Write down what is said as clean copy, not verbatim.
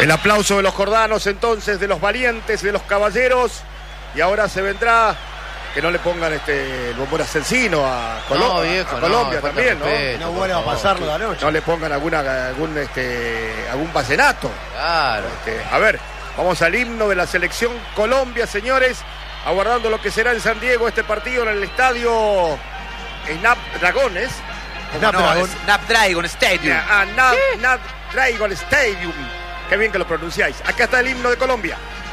El aplauso de los jordanos entonces, de los valientes, de los caballeros. Y ahora se vendrá, que no le pongan el bombón asesino a Colombia también, ¿no? No vuelva a pasarlo de anoche. No le pongan algún vallenato. Claro. A ver, vamos al himno de la selección Colombia, señores, aguardando lo que será en San Diego este partido en el estadio Snapdragones. Snapdragon Stadium. Snapdragon Stadium. Qué bien que lo pronunciáis. Acá está el himno de Colombia.